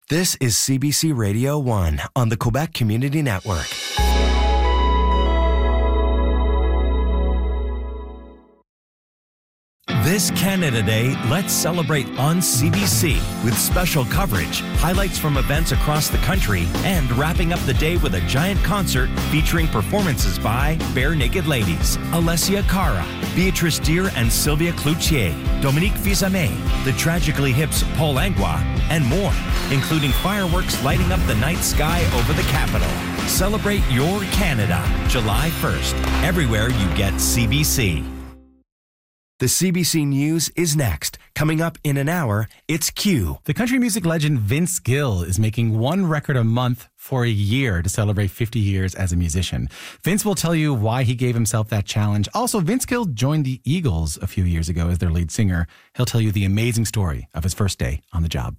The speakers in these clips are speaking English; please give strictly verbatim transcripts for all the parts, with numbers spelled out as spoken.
This is C B C Radio one on the Quebec Community Network. This Canada Day, let's celebrate on C B C with special coverage, highlights from events across the country, and wrapping up the day with a giant concert featuring performances by Bare Naked Ladies, Alessia Cara, Beatrice Deer and Sylvia Cloutier, Dominique Fils-Aimé, the Tragically Hip's Paul Langlois, and more, including fireworks lighting up the night sky over the capital. Celebrate your Canada, July first, everywhere you get C B C. The C B C News is next. Coming up in an hour, it's Q. The country music legend Vince Gill is making one record a month for a year to celebrate fifty years as a musician. Vince will tell you why he gave himself that challenge. Also, Vince Gill joined the Eagles a few years ago as their lead singer. He'll tell you the amazing story of his first day on the job.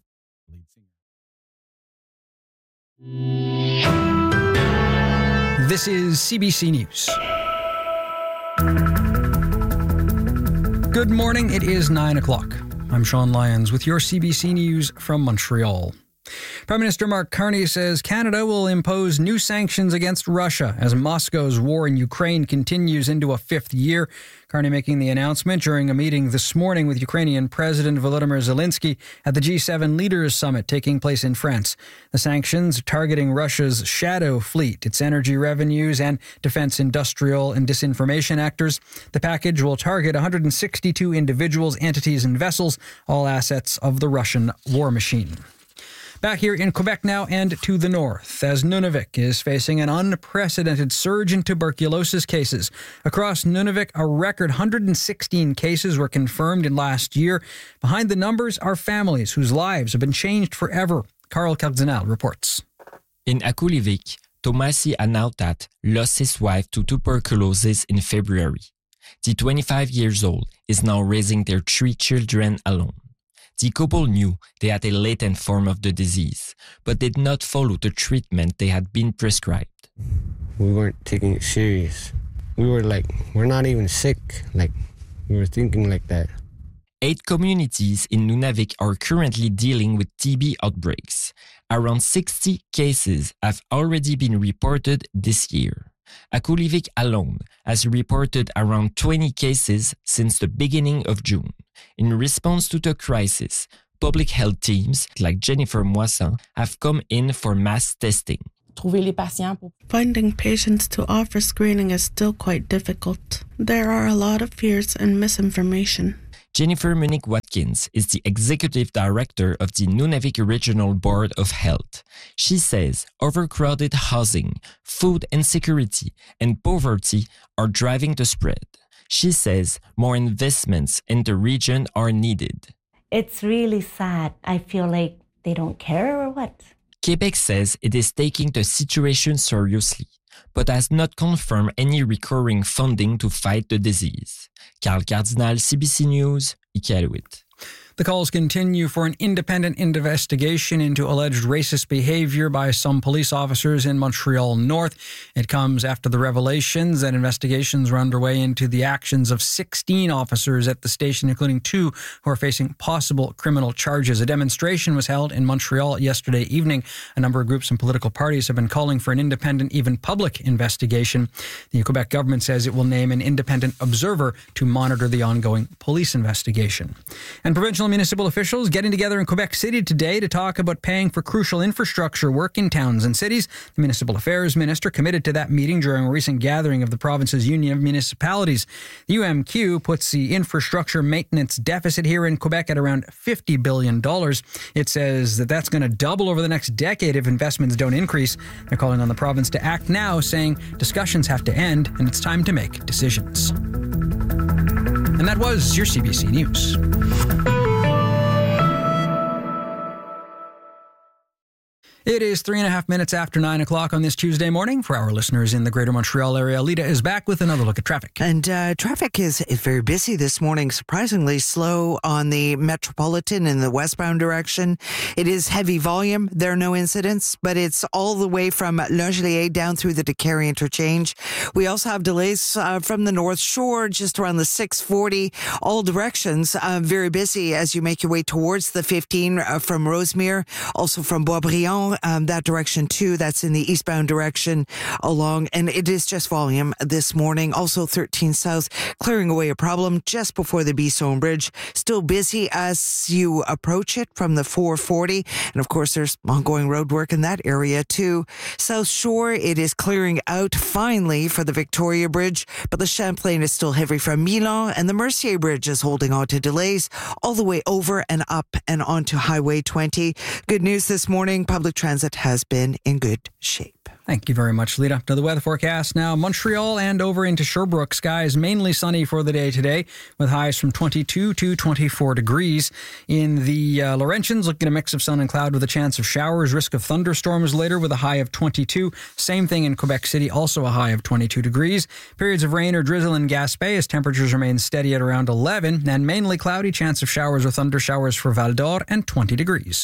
This is C B C News. Good morning, it is nine o'clock. I'm Sean Lyons with your C B C News from Montreal. Prime Minister Mark Carney says Canada will impose new sanctions against Russia as Moscow's war in Ukraine continues into a fifth year. Carney making the announcement during a meeting this morning with Ukrainian President Volodymyr Zelensky at the G seven Leaders Summit taking place in France. The sanctions targeting Russia's shadow fleet, its energy revenues, and defense industrial and disinformation actors. The package will target one hundred sixty-two individuals, entities, and vessels, all assets of the Russian war machine. Back here in Quebec now and to the north, as Nunavik is facing an unprecedented surge in tuberculosis cases. Across Nunavik, a record one hundred sixteen cases were confirmed in last year. Behind the numbers are families whose lives have been changed forever. Carl Cardinal reports. In Akulivik, Tomasi Anautat lost his wife to tuberculosis in February. The twenty-five years old is now raising their three children alone. The couple knew they had a latent form of the disease, but did not follow the treatment they had been prescribed. We weren't taking it serious. We were like, we're not even sick. Like, we were thinking like that. Eight communities in Nunavik are currently dealing with T B outbreaks. Around sixty cases have already been reported this year. Akulivik alone has reported around twenty cases since the beginning of June. In response to the crisis, public health teams like Jennifer Moissan have come in for mass testing. Finding patients to offer screening is still quite difficult. There are a lot of fears and misinformation. Jennifer Monique Watkins is the executive director of the Nunavik Regional Board of Health. She says overcrowded housing, food insecurity, and poverty are driving the spread. She says more investments in the region are needed. It's really sad. I feel like they don't care or what? Quebec says it is taking the situation seriously, but has not confirmed any recurring funding to fight the disease. Carl Cardinal, C B C News, Iqaluit. The calls continue for an independent investigation into alleged racist behavior by some police officers in Montreal North. It comes after the revelations that investigations were underway into the actions of sixteen officers at the station, including two who are facing possible criminal charges. A demonstration was held in Montreal yesterday evening. A number of groups and political parties have been calling for an independent, even public investigation. The Quebec government says it will name an independent observer to monitor the ongoing police investigation. And provincial municipal officials getting together in Quebec City today to talk about paying for crucial infrastructure work in towns and cities. The Municipal Affairs Minister committed to that meeting during a recent gathering of the province's Union of Municipalities. The U M Q puts the infrastructure maintenance deficit here in Quebec at around fifty billion dollars. It says that that's going to double over the next decade if investments don't increase. They're calling on the province to act now, saying discussions have to end and it's time to make decisions. And that was your C B C News. It is three and a half minutes after nine o'clock on this Tuesday morning. For our listeners in the Greater Montreal area, Lita is back with another look at traffic. And uh, traffic is, is very busy this morning, surprisingly slow on the Metropolitan in the westbound direction. It is heavy volume. There are no incidents, but it's all the way from Langelier down through the Décarie interchange. We also have delays uh, from the North Shore, just around the six forty. All directions uh, very busy as you make your way towards the fifteen uh, from Rosemere, also from Boisbriand. Um, that direction too. That's in the eastbound direction along, and it is just volume this morning. Also thirteen South clearing away a problem just before the Bisson Bridge. Still busy as you approach it from the four forty, and of course there's ongoing road work in that area too. South Shore, it is clearing out finally for the Victoria Bridge, but the Champlain is still heavy from Milan, and the Mercier Bridge is holding on to delays all the way over and up and onto Highway twenty. Good news this morning, public transit has been in good shape. Thank you very much, Lita. To the weather forecast now. Montreal and over into Sherbrooke. Skies mainly sunny for the day today, with highs from twenty-two to twenty-four degrees. In the uh, Laurentians, looking at a mix of sun and cloud with a chance of showers. Risk of thunderstorms later with a high of twenty-two. Same thing in Quebec City, also a high of twenty-two degrees. Periods of rain or drizzle in Gaspé as temperatures remain steady at around eleven. And mainly cloudy, chance of showers or thunder showers for Val d'Or and twenty degrees.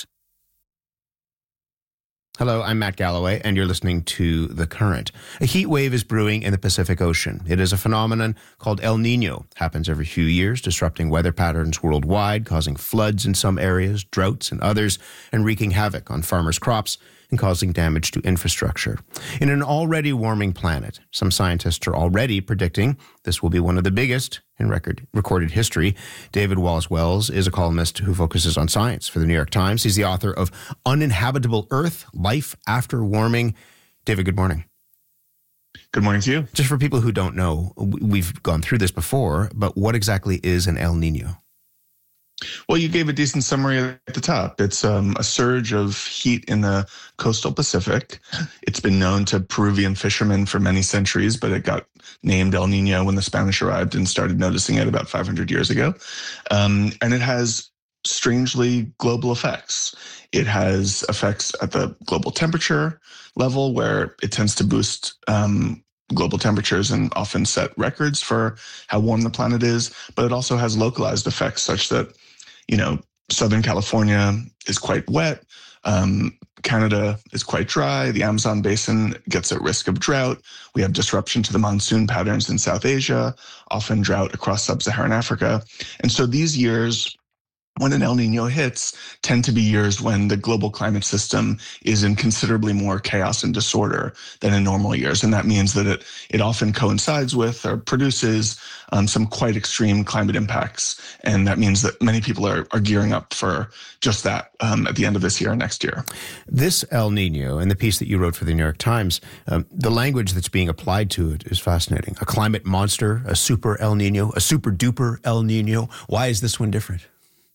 Hello, I'm Matt Galloway, and you're listening to The Current. A heat wave is brewing in the Pacific Ocean. It is a phenomenon called El Niño. Happens every few years, disrupting weather patterns worldwide, causing floods in some areas, droughts in others, and wreaking havoc on farmers' crops and causing damage to infrastructure. In an already warming planet, some scientists are already predicting this will be one of the biggest in record recorded history. David Wallace Wells is a columnist who focuses on science for the New York Times. He's the author of Uninhabitable Earth, Life After Warming. David, good morning. Good morning to you. Just for people who don't know, we've gone through this before, but what exactly is an El Niño? Well, you gave a decent summary at the top. It's um, a surge of heat in the coastal Pacific. It's been known to Peruvian fishermen for many centuries, but it got named El Niño when the Spanish arrived and started noticing it about five hundred years ago. Um, and it has strangely global effects. It has effects at the global temperature level, where it tends to boost um, global temperatures and often set records for how warm the planet is. But it also has localized effects such that, you know, Southern California is quite wet. Um, Canada is quite dry. The Amazon basin gets at risk of drought. We have disruption to the monsoon patterns in South Asia, often drought across sub-Saharan Africa. And so these years, when an El Niño hits, tend to be years when the global climate system is in considerably more chaos and disorder than in normal years. And that means that it it often coincides with or produces um, some quite extreme climate impacts. And that means that many people are, are gearing up for just that um, at the end of this year and next year. This El Niño, and the piece that you wrote for the New York Times, um, the language that's being applied to it is fascinating. A climate monster, a super El Niño, a super duper El Niño. Why is this one different?